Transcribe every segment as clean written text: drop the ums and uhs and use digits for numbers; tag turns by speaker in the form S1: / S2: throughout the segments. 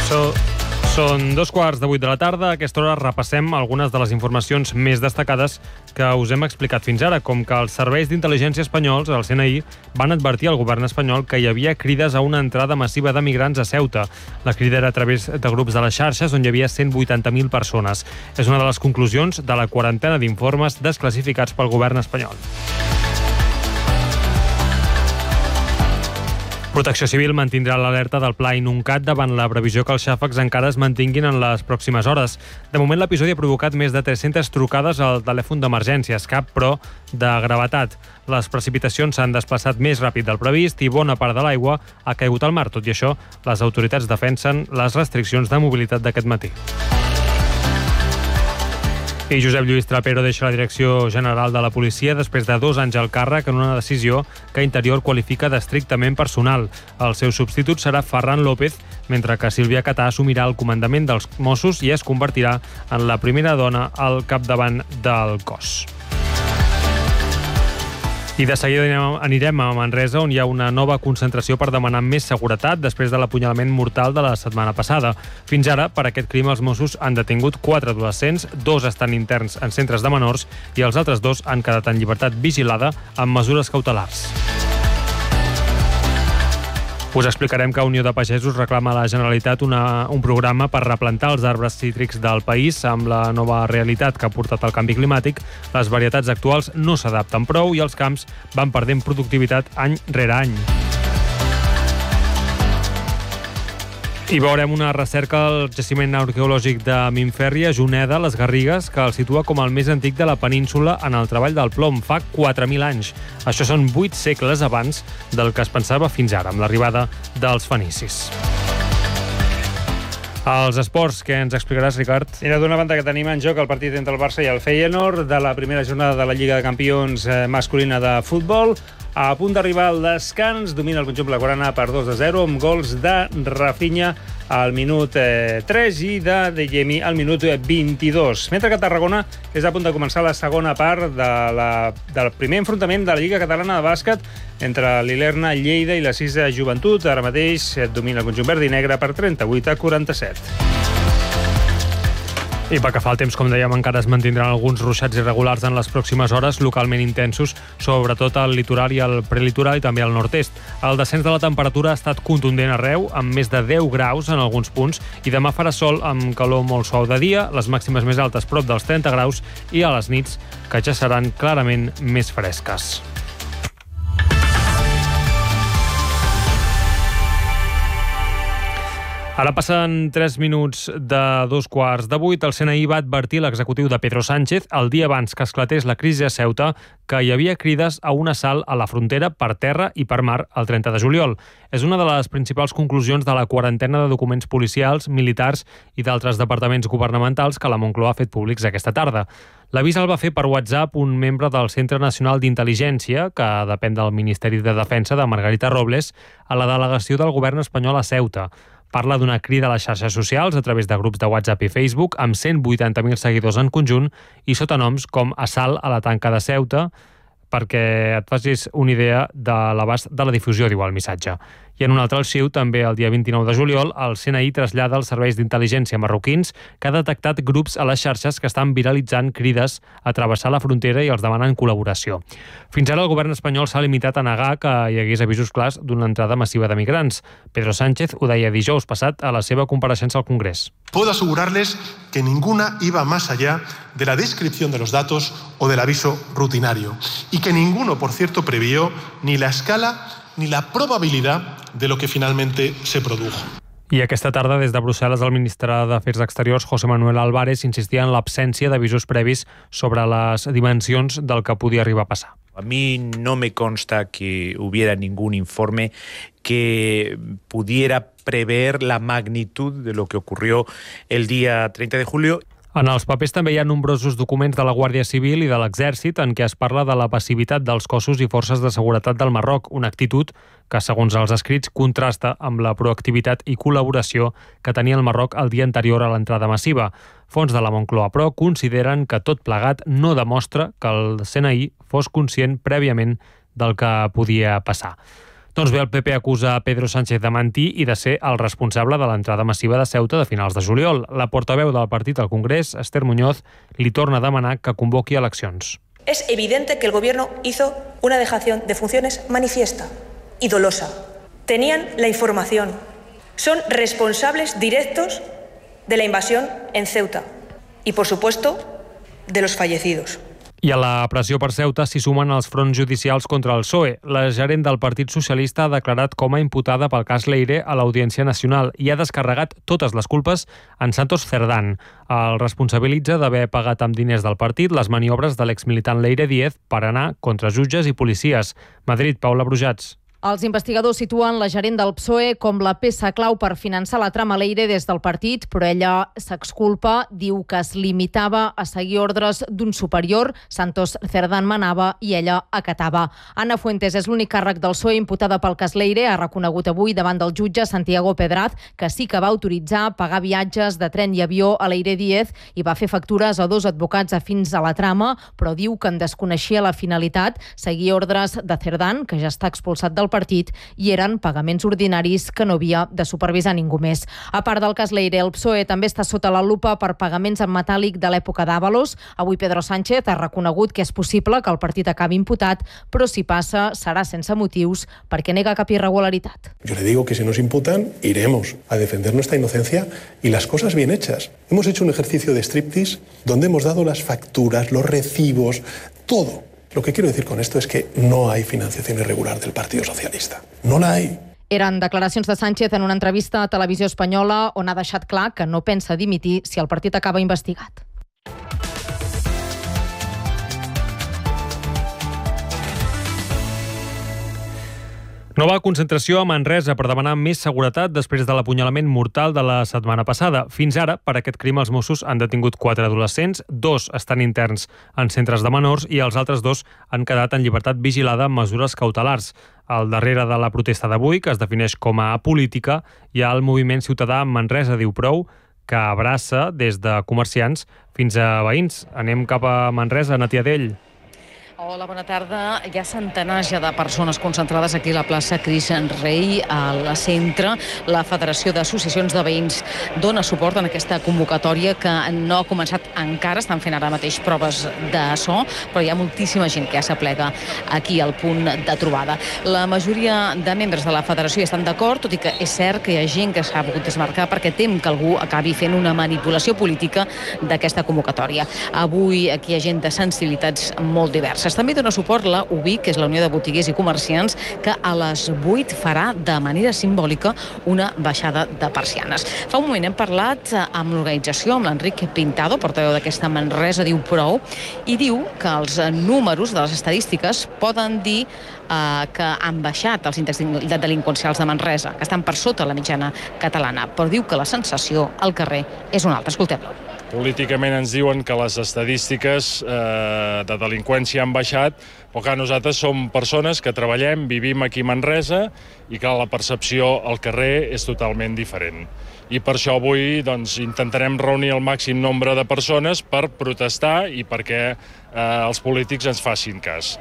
S1: Són 2:15 de la tarda. A aquesta hora repassem algunes de les informacions més destacades que us hem explicat fins ara, com que els serveis d'intel·ligència espanyols, el CNI, van advertir al govern espanyol que hi havia crides a una entrada massiva de migrants a Ceuta. La crida era a través de grups de les xarxes on hi havia 180.000 persones. És una de les conclusions de la quarantena d'informes desclassificats pel govern espanyol. Protecció Civil mantindrà l'alerta del Pla Inuncat davant la previsió que els xàfecs encara es mantinguin en les pròximes hores. De moment, l'episodi ha provocat més de 300 trucades al telèfon d'emergències, cap, però, de gravetat. Les precipitacions s'han desplaçat més ràpid del previst i bona part de l'aigua ha caigut al mar. Tot i això, les autoritats defensen les restriccions de mobilitat d'aquest matí. I Josep Lluís Trapero deixa la direcció general de la policia després de 2 anys al càrrec en una decisió que Interior qualifica d'estrictament personal. El seu substitut serà Ferran López, mentre que Sílvia Catà assumirà el comandament dels Mossos i es convertirà en la primera dona al capdavant del cos. I de seguida anirem a Manresa, on hi ha una nova concentració per demanar més seguretat després de l'apunyalament mortal de la setmana passada. Fins ara, per aquest crim, els Mossos han detingut 4 adolescents, 2 estan interns en centres de menors i els altres 2 han quedat en llibertat vigilada amb mesures cautelars. Us explicarem que Unió de Pagesos reclama a la Generalitat un programa per replantar els arbres cítrics del país. Amb la nova realitat que ha portat el canvi climàtic, les varietats actuals no s'adapten prou i els camps van perdent productivitat any rere any. I veurem una recerca al jaciment arqueològic de Minferri, a Juneda, les Garrigues, que el situa com el més antic de la península en el treball del plom, fa 4.000 anys. Això són 8 segles abans del que es pensava fins ara, amb l'arribada dels fenicis. Els esports, que ens explicaràs, Ricard?
S2: Mira, d'una banda que tenim en joc el partit entre el Barça i el Feyenoord de la primera jornada de la Lliga de Campions masculina de futbol. A punt d'arribar al descans, domina el conjunt blaugrana per 2-0 amb gols de Rafinha al minut 3 i de Yemi al minut 22. Mentre que Tarragona és a punt de començar la segona part del primer enfrontament de la Lliga Catalana de Bàsquet entre l'Ilerna, Lleida i la 6 Joventut. Ara mateix domina el conjunt verd i negre per 38-47. I pel que fa al temps, com dèiem, encara es mantindran alguns ruixats irregulars en les pròximes hores, localment intensos, sobretot al litoral i al prelitoral i també al nord-est. El descens de la temperatura ha estat contundent arreu, amb més de 10 graus en alguns punts, i demà farà sol amb calor molt suau de dia, les màximes més altes prop dels 30 graus, i a les nits, que ja seran clarament més fresques. Ara passen 3 minuts de 2:15. El CNI va advertir l'executiu de Pedro Sánchez el dia abans que esclatés la crisi a Ceuta que hi havia crides a un assalt a la frontera per terra i per mar el 30 de juliol. És una de les principals conclusions de la quarantena de documents policials, militars i d'altres departaments governamentals que la Moncloa ha fet públics aquesta tarda. L'avís el va fer per WhatsApp un membre del Centre Nacional d'Intel·ligència, que depèn del Ministeri de Defensa de Margarita Robles, a la delegació del govern espanyol a Ceuta. Parla d'una crida a les xarxes socials a través de grups de WhatsApp i Facebook amb 180.000 seguidors en conjunt i sota noms com Assalt a la tanca de Ceuta, perquè et facis una idea de l'abast de la difusió, diu el missatge. I en un altre arxiu, també el dia 29 de juliol, el CNI trasllada als serveis d'intel·ligència marroquins que ha detectat grups a les xarxes que estan viralitzant crides a travessar la frontera i els demanen col·laboració. Fins ara el govern espanyol s'ha limitat a negar que hi hagués avisos clars d'una entrada massiva de migrants. Pedro Sánchez ho deia dijous passat a la seva compareixença al Congrés.
S3: Puedo asegurarles que ninguna iba más allá de la descripción de los datos o del aviso rutinario y que ninguno, por cierto, previó ni la escala ni la probabilidad de lo que finalmente se produjo.
S1: I aquesta tarda, des de Brussel·les, el ministre d'Afers Exteriors, José Manuel Álvarez, insistia en l'absència d'avisos previs sobre les dimensions del que podia arribar a passar.
S4: A mí no me consta que hubiera ningún informe que pudiera prever la magnitud de lo que ocurrió el día 30 de julio.
S1: En els papers també hi ha nombrosos documents de la Guàrdia Civil i de l'Exèrcit en què es parla de la passivitat dels cossos i forces de seguretat del Marroc, una actitud que, segons els escrits, contrasta amb la proactivitat i col·laboració que tenia el Marroc el dia anterior a l'entrada massiva. Fons de la Moncloa, però, consideren que tot plegat no demostra que el CNI fos conscient prèviament del que podia passar. Doncs bé, el PP acusa a Pedro Sánchez de mentir i de ser el responsable de l'entrada massiva de Ceuta de finals de juliol. La portaveu del partit al Congrés, Esther Muñoz, li torna a demanar que convoqui eleccions.
S5: Es evidente que el Gobierno hizo una dejación de funciones manifiesta y dolosa. Tenían la información. Son responsables directos de la invasión en Ceuta y, por supuesto, de los fallecidos.
S1: I a la pressió per Ceuta s'hi sumen els fronts judicials contra el PSOE. La gerent del Partit Socialista ha declarat com a imputada pel cas Leire a l'Audiència Nacional i ha descarregat totes les culpes en Santos Cerdán. El responsabilitza d'haver pagat amb diners del partit les maniobres de l'exmilitant Leire Díez per anar contra jutges i policies. Madrid, Paula Brujats.
S6: Els investigadors situen la gerent del PSOE com la peça clau per finançar la trama Leire des del partit, però ella s'exculpa, diu que es limitava a seguir ordres d'un superior, Santos Cerdán manava i ella acatava. Ana Fuentes és l'únic càrrec del PSOE imputada pel cas Leire, ha reconegut avui davant del jutge Santiago Pedraz que sí que va autoritzar pagar viatges de tren i avió a Leire Díez i va fer factures a 2 advocats afins a la trama, però diu que en desconeixia la finalitat, seguir ordres de Cerdán, que ja està expulsat del partit, i eren pagaments ordinaris que no havia de supervisar ningú més. A part del cas Leire, el PSOE també està sota la lupa per pagaments en metàl·lic de l'època d'Ábalos. Avui Pedro Sánchez ha reconegut que és possible que el partit acabi imputat, però si passa serà sense motius perquè nega cap irregularitat.
S3: Yo le digo que si nos imputan, iremos a defender nuestra inocencia y las cosas bien hechas. Hemos hecho un ejercicio de striptease donde hemos dado las facturas, los recibos, todo. Lo que quiero decir con esto es que no hay financiación irregular del Partido Socialista. No la hay.
S6: Eren declaracions de Sánchez en una entrevista a Televisió Espanyola on ha deixat clar que no pensa dimitir si el partit acaba investigat.
S1: Nova concentració a Manresa per demanar més seguretat després de l'apunyalament mortal de la setmana passada. Fins ara, per aquest crim, els Mossos han detingut 4 adolescents, 2 estan interns en centres de menors i els altres 2 han quedat en llibertat vigilada amb mesures cautelars. Al darrere de la protesta d'avui, que es defineix com a apolítica, hi ha el moviment ciutadà Manresa diu prou, que abraça des de comerciants fins a veïns. Anem cap a Manresa, Natia Dell.
S7: Hola, bona tarda. Hi ha centenars ja de persones concentrades aquí a la plaça Cris Rei, al centre. La Federació d'Associacions de Veïns dona suport en aquesta convocatòria que no ha començat encara. Estan fent ara mateix proves de so, però hi ha moltíssima gent que ja s'aplega aquí al punt de trobada. La majoria de membres de la Federació estan d'acord, tot i que és cert que hi ha gent que s'ha volgut desmarcar perquè tem que algú acabi fent una manipulació política d'aquesta convocatòria. Avui aquí hi ha gent de sensibilitats molt diverses. També dona suport la UBIC, que és la Unió de Botiguers i Comerciants, que a les 8 farà de manera simbòlica una baixada de persianes. Fa un moment hem parlat amb l'organització, amb l'Enric Pintado, portaveu d'aquesta Manresa diu prou, i diu que els números de les estadístiques poden dir que han baixat els índexs delinqüencials de Manresa, que estan per sota la mitjana catalana, però diu que la sensació al carrer és una altra. Escoltem-lo.
S8: Políticament ens diuen que les estadístiques de delinqüència han baixat, però que nosaltres som persones que treballem, vivim aquí a Manresa i que la percepció al carrer és totalment diferent. I per això avui intentarem reunir el màxim nombre de persones per protestar i perquè els polítics ens facin cas.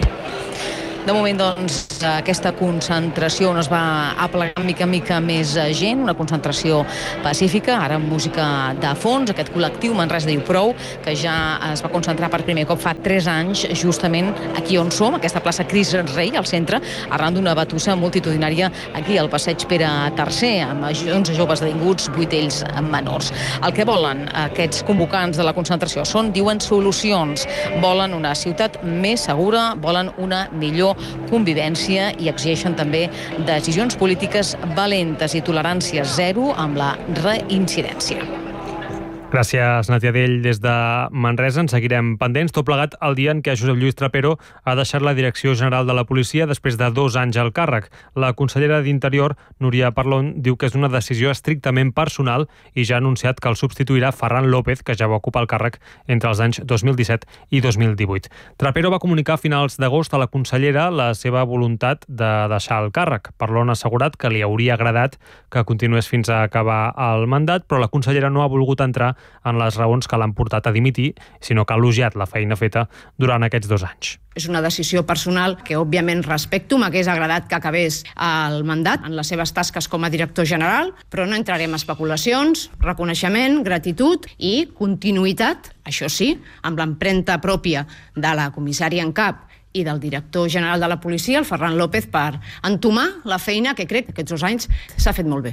S7: De moment, aquesta concentració on es va aplegar mica en mica més gent, una concentració pacífica, ara amb música de fons, aquest col·lectiu Manresa diu prou, que ja es va concentrar per primer cop fa 3 anys, justament aquí on som, aquesta plaça Cris Rei, al centre, arran d'una batussa multitudinària aquí al passeig Pere III, amb 11 joves detinguts, 8 d'ells menors. El que volen aquests convocants de la concentració són, diuen, solucions. Volen una ciutat més segura, volen una millor convivència i exigeixen també decisions polítiques valentes i tolerància zero amb la reincidència.
S1: Gràcies, Natia Dell. Des de Manresa en seguirem pendents, tot plegat el dia en què Josep Lluís Trapero ha deixat la Direcció General de la Policia després de 2 anys al càrrec. La consellera d'Interior, Núria Parlon, diu que és una decisió estrictament personal i ja ha anunciat que el substituirà Ferran López, que ja va ocupar el càrrec entre els anys 2017 i 2018. Trapero va comunicar a finals d'agost a la consellera la seva voluntat de deixar el càrrec. Parlon ha assegurat que li hauria agradat que continués fins a acabar el mandat, però la consellera no ha volgut entrar en les raons que l'han portat a dimitir, sinó que ha elogiat la feina feta durant aquests 2 anys.
S9: És una decisió personal que, òbviament, respecto. M'hagués agradat que acabés el mandat en les seves tasques com a director general, però no entrarem en especulacions, reconeixement, gratitud i continuïtat, això sí, amb l'empremta pròpia de la comissària en cap i del director general de la policia, el Ferran López, per entomar la feina que crec que aquests 2 anys s'ha fet molt bé.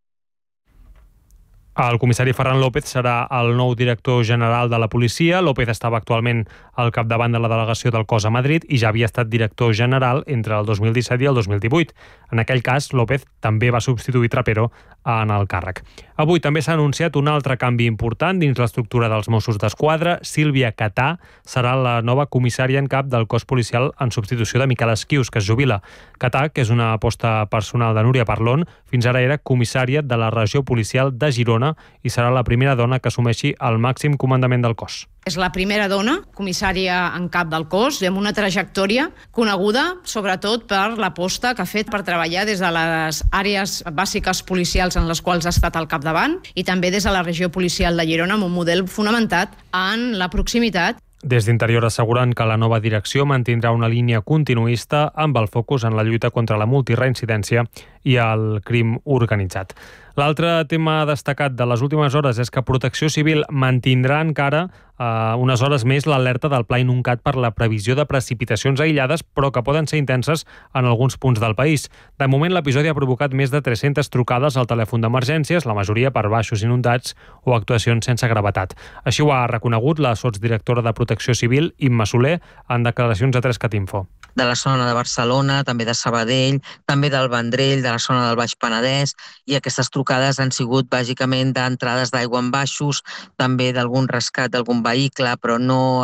S1: El comissari Ferran López serà el nou director general de la policia. López estava actualment al capdavant de la delegació del cos a Madrid i ja havia estat director general entre el 2017 i el 2018. En aquell cas, López també va substituir Trapero en el càrrec. Avui també s'ha anunciat un altre canvi important dins l'estructura dels Mossos d'Esquadra. Sílvia Catà serà la nova comissària en cap del cos policial en substitució de Miquel Esquius, que es jubila. Catà, que és una aposta personal de Núria Parlon, fins ara era comissària de la regió policial de Girona i serà la primera dona que assumeixi el màxim comandament del cos.
S9: És la primera dona comissària en cap del cos i amb una trajectòria coneguda sobretot per l'aposta que ha fet per treballar des de les àrees bàsiques policials en les quals ha estat al capdavant i també des de la regió policial de Girona amb un model fonamentat en la proximitat.
S1: Des d'Interior asseguren que la nova direcció mantindrà una línia continuista amb el focus en la lluita contra la multireincidència i el crim organitzat. L'altre tema destacat de les últimes hores és que Protecció Civil mantindrà encara unes hores més l'alerta del Pla Inuncat per la previsió de precipitacions aïllades, però que poden ser intenses en alguns punts del país. De moment, l'episodi ha provocat més de 300 trucades al telèfon d'emergències, la majoria per baixos inundats o actuacions sense gravetat. Així ho ha reconegut la sotsdirectora de Protecció Civil, Imma Soler, en declaracions a 3CAT-Info.
S10: De la zona de Barcelona, també de Sabadell, també del Vendrell, de la zona del Baix Penedès, i aquestes trucades han sigut bàsicament d'entrades d'aigua en baixos, també d'algun rescat d'algun vehicle, però no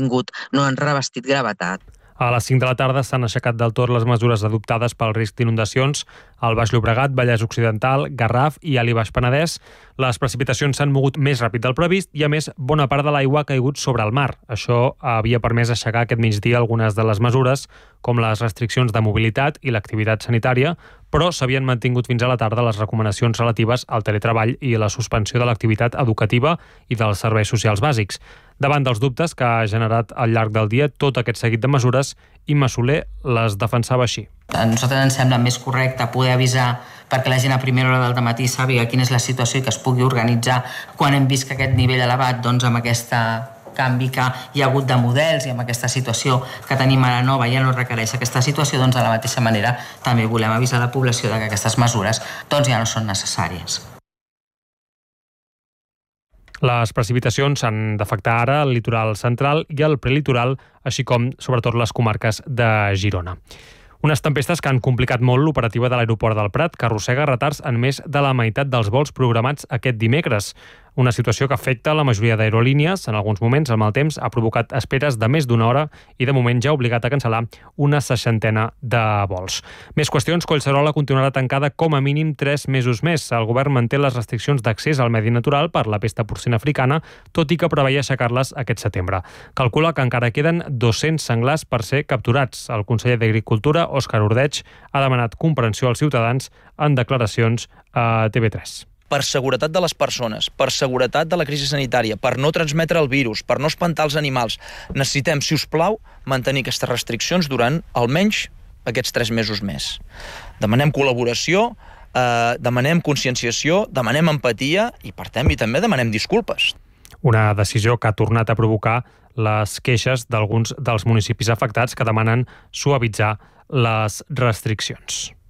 S10: han revestit gravetat.
S1: A les 5 de la tarda s'han aixecat del tot les mesures adoptades pel risc d'inundacions al Baix Llobregat, Vallès Occidental, Garraf i Alt i Baix Penedès. Les precipitacions s'han mogut més ràpid del previst i, a més, bona part de l'aigua ha caigut sobre el mar. Això havia permès aixecar aquest migdia algunes de les mesures, com les restriccions de mobilitat i l'activitat sanitària, però s'havien mantingut fins a la tarda les recomanacions relatives al teletreball i la suspensió de l'activitat educativa i dels serveis socials bàsics. Davant dels dubtes que ha generat al llarg del dia tot aquest seguit de mesures, Imma Soler les defensava així.
S11: A nosaltres ens sembla més correcte poder avisar perquè la gent a primera hora del matí sàpiga quina és la situació i que es pugui organitzar quan hem vist que aquest nivell elevat, doncs amb aquesta canvi que hi ha hagut de models i amb aquesta situació que tenim ara nova ja no requereix aquesta situació, doncs de la mateixa manera també volem avisar la població de que aquestes mesures doncs ja no són necessàries.
S1: Les precipitacions s'han d'afectar ara al litoral central i al prelitoral, així com, sobretot, les comarques de Girona. Unes tempestes que han complicat molt l'operativa de l'aeroport del Prat, que arrossega retards en més de la meitat dels vols programats aquest dimecres. Una situació que afecta la majoria d'aerolínies. En alguns moments, el mal temps ha provocat esperes de més d'una hora i de moment ja ha obligat a cancel·lar una 60 de vols. Més qüestions, Collserola continuarà tancada com a mínim 3 mesos més. El govern manté les restriccions d'accés al medi natural per la pesta porcina africana, tot i que preveia aixecar-les aquest setembre. Calcula que encara queden 200 senglars per ser capturats. El conseller d'Agricultura, Òscar Ordeig, ha demanat comprensió als ciutadans en declaracions a TV3.
S12: Per seguretat de les persones, per seguretat de la crisi sanitària, per no transmetre el virus, per no espantar els animals, necessitem, si us plau, mantenir aquestes restriccions durant almenys aquests 3 mesos més. Demanem col·laboració, demanem conscienciació, demanem empatia i, per tant, també demanem disculpes.
S1: Una decisió que ha tornat a provocar les queixes d'alguns dels municipis afectats que demanen suavitzar les restriccions.